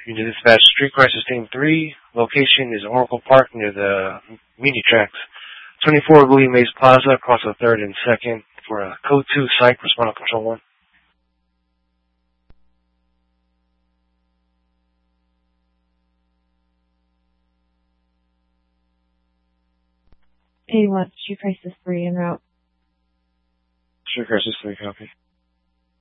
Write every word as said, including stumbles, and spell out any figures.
Union Dispatch, Street Crisis Team three. Location is Oracle Park near the Muni Tracks. twenty-four William Mays Plaza, across the third and second for uh, Code two Psych, respond on Control one. eighty-one, Street Crisis three en route. Street Crisis three, copy.